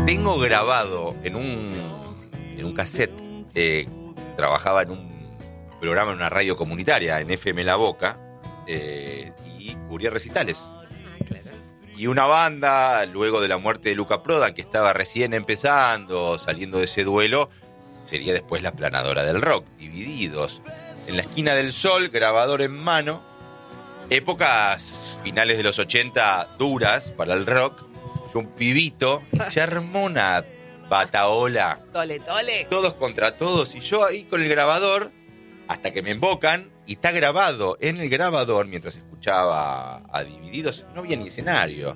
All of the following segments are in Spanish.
Tengo grabado en un cassette, trabajaba en un programa en una radio comunitaria, en FM La Boca, y cubría recitales. Y una banda, luego de la muerte de Luca Prodan, que estaba recién empezando, saliendo de ese duelo, sería después la aplanadora del rock, Divididos. En la esquina del sol, grabador en mano, épocas finales de los 80 duras para el rock. Yo un pibito, y se armó una bataola. Tole. Todos contra todos, y yo ahí con el grabador, hasta que me invocan, y está grabado en el grabador, mientras escuchaba a Divididos, no había ni escenario.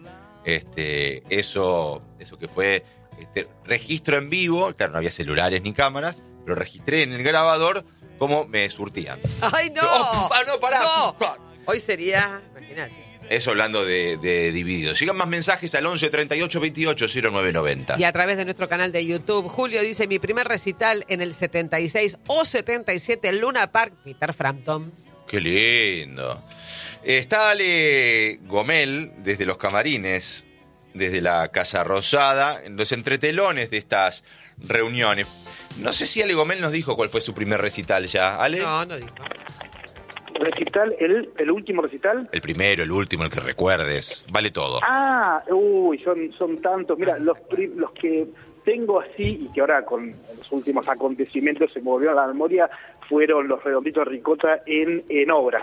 Eso que fue registro en vivo, claro, no había celulares ni cámaras, pero registré en el grabador cómo me surtían. ¡Ay, no! No, pará. No. Hoy sería, imagínate. Eso hablando de Divididos. Llegan más mensajes al 11 38 28 0990. Y a través de nuestro canal de YouTube, Julio dice: mi primer recital en el 76 o 77 en Luna Park, Peter Frampton. ¡Qué lindo! Está Ale Gomel desde los camarines, desde la Casa Rosada, en los entretelones de estas reuniones. No sé si Ale Gomel nos dijo cuál fue su primer recital ya. ¿Ale? No dijo. ¿Recital? ¿El último recital? El primero, el último, el que recuerdes. Vale todo. Son tantos. Mira, los que tengo así y que ahora con los últimos acontecimientos se me volvieron a la memoria fueron los Redonditos de Ricota en Obras.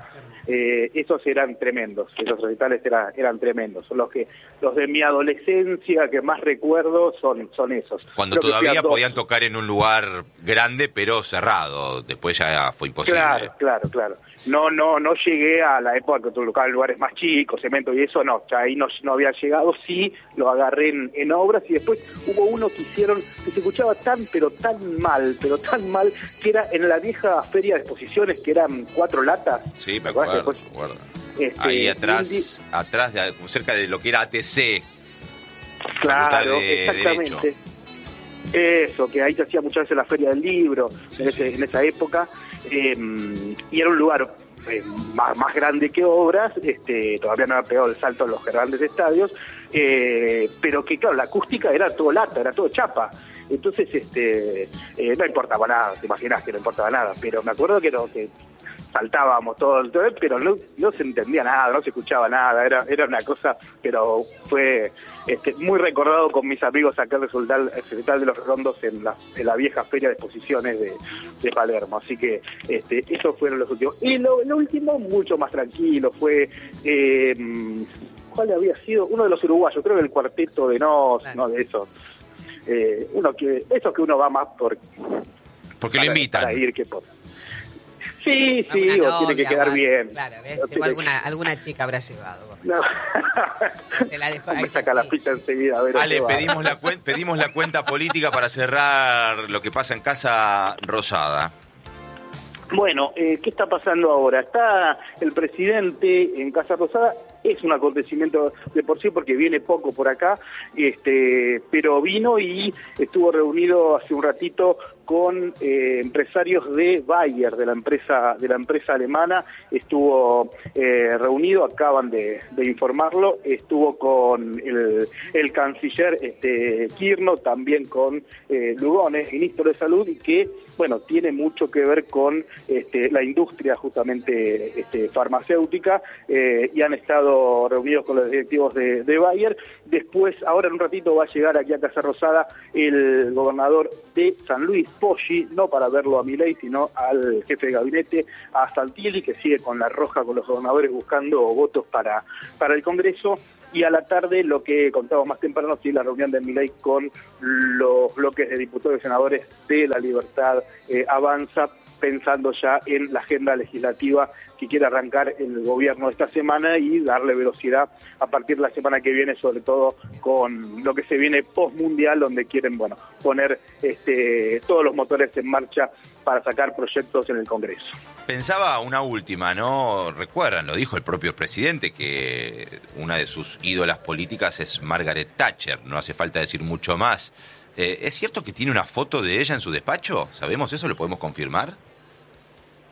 Esos eran tremendos, esos recitales eran tremendos. Son los de mi adolescencia que más recuerdo son esos. Cuando todavía podían tocar en un lugar grande pero cerrado, después ya fue imposible. Claro. No llegué a la época que tocaba en lugares más chicos, cemento y eso no, ya ahí no había llegado. Sí, lo agarré en Obras, y después hubo uno que hicieron que se escuchaba tan mal, que era en la vieja feria de exposiciones, que eran 4 latas. Sí, me acuerdo. Ahí atrás, cerca de lo que era ATC. Claro, exactamente. Eso, que ahí se hacía muchas veces la feria del libro, en esa época, y era un lugar más grande que Obras, todavía no había pegado el salto en los grandes estadios, pero que claro, la acústica era todo lata, era todo chapa. Entonces, no importaba nada, te imaginás que no importaba nada, pero me acuerdo que saltábamos todo, pero no se entendía nada, no se escuchaba nada, era una cosa, pero fue muy recordado con mis amigos acá el recital de los Redondos en la vieja feria de exposiciones de Palermo, así que esos fueron los últimos. Y lo último, mucho más tranquilo, fue ¿cuál había sido? Uno de los uruguayos, creo que el Cuarteto de Nos, no de esos. Esos que uno va más porque lo invitan. Para ir que por... Sí, novia, o tiene que quedar bien. Claro, ¿ves? Alguna chica habrá llevado. No. Te la dejo, me saca la ficha enseguida. Ale, pedimos la cuenta política para cerrar lo que pasa en Casa Rosada. Bueno, ¿qué está pasando ahora? Está el presidente en Casa Rosada. Es un acontecimiento de por sí porque viene poco por acá, pero vino y estuvo reunido hace un ratito con empresarios de Bayer, de la empresa alemana. Estuvo reunido, acaban de informarlo, estuvo con el canciller Kirchner, también con Lugones, ministro de Salud, y que bueno, tiene mucho que ver con la industria justamente farmacéutica, y han estado reunidos con los directivos de Bayer. Después, ahora en un ratito, va a llegar aquí a Casa Rosada el gobernador de San Luis, Poggi, no para verlo a Milei, sino al jefe de gabinete, a Santilli, que sigue con la roja con los gobernadores buscando votos para el Congreso. Y a la tarde, lo que contaba más temprano, sí, la reunión de Milei con los bloques de diputados y senadores de La Libertad Avanza, pensando ya en la agenda legislativa que quiere arrancar el gobierno esta semana y darle velocidad a partir de la semana que viene, sobre todo con lo que se viene post-mundial, donde quieren poner todos los motores en marcha para sacar proyectos en el Congreso. Pensaba una última, ¿no? Recuerdan, lo dijo el propio presidente, que una de sus ídolas políticas es Margaret Thatcher, no hace falta decir mucho más. ¿Es cierto que tiene una foto de ella en su despacho? ¿Sabemos eso? ¿Lo podemos confirmar?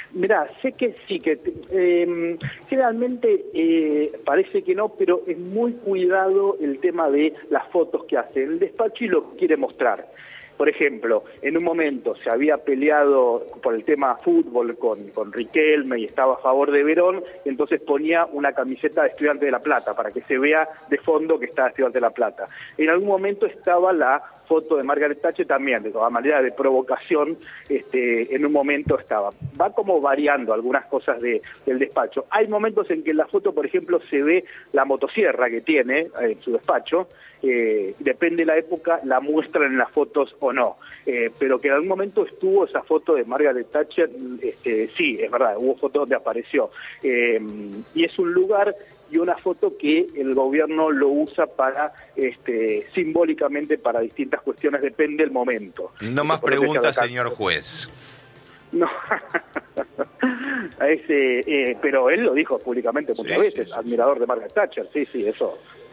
Mirá, sé que sí, que generalmente parece que no, pero es muy cuidado el tema de las fotos que hace en el despacho y lo que quiere mostrar. Por ejemplo, en un momento se había peleado por el tema fútbol con Riquelme y estaba a favor de Verón, y entonces ponía una camiseta de Estudiantes de La Plata para que se vea de fondo que está Estudiantes de La Plata. En algún momento estaba la foto de Margaret Thatcher también, de toda manera de provocación, en un momento estaba. Va como variando algunas cosas del despacho. Hay momentos en que en la foto, por ejemplo, se ve la motosierra que tiene en su despacho. Depende de la época, la muestran en las fotos o no, pero que en algún momento estuvo esa foto de Margaret Thatcher, sí, es verdad, hubo fotos donde apareció, y es un lugar y una foto que el gobierno lo usa para simbólicamente para distintas cuestiones, depende del momento. No más preguntas, señor juez. No, pero él lo dijo públicamente muchas veces, sí. Admirador de Margaret Thatcher, sí, eso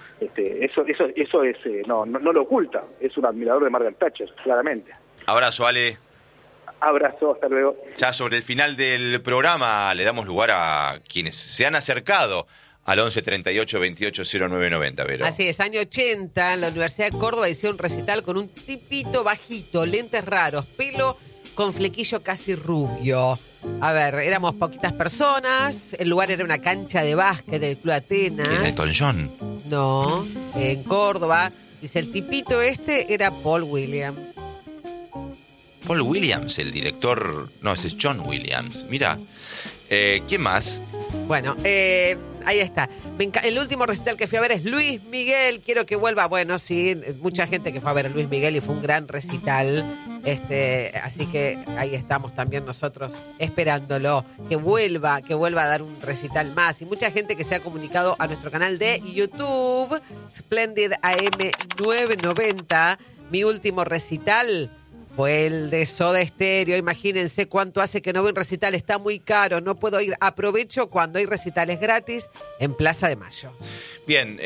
es, no lo oculta, es un admirador de Margaret Thatcher, claramente. Abrazo, Ale. Abrazo, hasta luego. Ya sobre el final del programa le damos lugar a quienes se han acercado al 11 38 28 09 90, Vero. Así es, año 80, en la Universidad de Córdoba hicieron un recital con un tipito bajito, lentes raros, pelo con flequillo casi rubio. A ver, éramos poquitas personas, el lugar era una cancha de básquet del Club Atenas. ¿En Elton John? No, en Córdoba. Dice, el tipito era Paul Williams. Paul Williams, el director... No, ese es John Williams. Mira, ¿quién más? Bueno, ahí está. El último recital que fui a ver es Luis Miguel. Quiero que vuelva. Bueno, sí, mucha gente que fue a ver a Luis Miguel y fue un gran recital. Así que ahí estamos también nosotros esperándolo. Que vuelva a dar un recital más. Y mucha gente que se ha comunicado a nuestro canal de YouTube, Splendid AM 990. Mi último recital fue el de Soda Stereo. Imagínense cuánto hace que no veo un recital. Está muy caro, no puedo ir. Aprovecho cuando hay recitales gratis en Plaza de Mayo. Bien,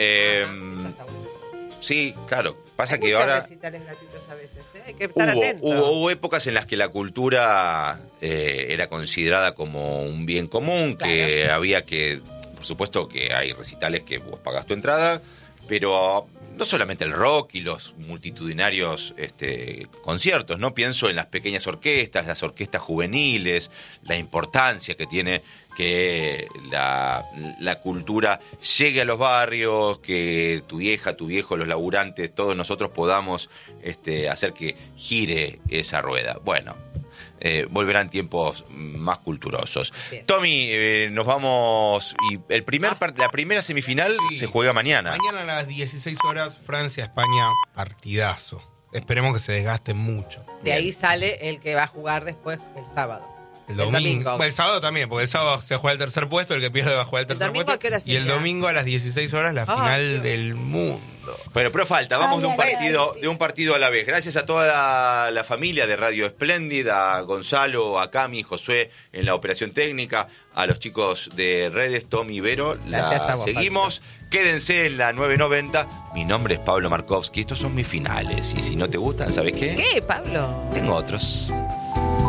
sí, claro. Pasa hay que ahora... recitales gratuitos a veces, ¿eh? Hay que estar atento. Hubo épocas en las que la cultura era considerada como un bien común, claro. Que había que... Por supuesto que hay recitales que vos pagás tu entrada, pero... No solamente el rock y los multitudinarios conciertos, ¿no? Pienso en las pequeñas orquestas, las orquestas juveniles, la importancia que tiene que la cultura llegue a los barrios, que tu vieja, tu viejo, los laburantes, todos nosotros podamos hacer que gire esa rueda. Bueno, volverán tiempos más culturosos. Tommy, nos vamos y la primera semifinal se juega mañana. Mañana a las 16 horas, Francia-España, partidazo. Esperemos que se desgaste mucho. De ahí sale el que va a jugar después el sábado. El domingo. Bueno, el sábado también, porque el sábado se juega el tercer puesto, el que pierde va a jugar el tercer puesto. Y el domingo a las 16 horas la final del mundo. Bueno, pero falta, vamos de un partido a la vez. Gracias a toda la familia de Radio Espléndida, a Gonzalo, a Cami, Josué en la operación técnica, a los chicos de redes, Tommy y Vero. Gracias a vos, seguimos. Pablo. Quédense en la 990. Mi nombre es Pablo Markovsky. Estos son mis finales. Y si no te gustan, ¿sabes qué? ¿Qué, Pablo? Tengo otros.